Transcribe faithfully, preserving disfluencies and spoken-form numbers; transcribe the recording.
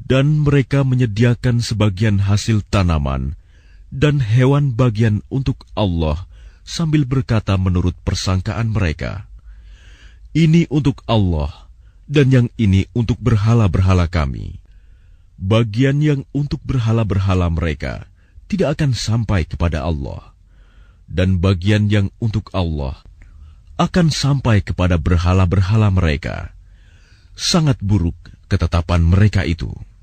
Dan mereka menyediakan sebagian hasil tanaman dan hewan bagian untuk Allah sambil berkata menurut persangkaan mereka, "Ini untuk Allah, dan yang ini untuk berhala-berhala kami." Bagian yang untuk berhala-berhala mereka tidak akan sampai kepada Allah, dan bagian yang untuk Allah akan sampai kepada berhala-berhala mereka. Sangat buruk ketetapan mereka itu.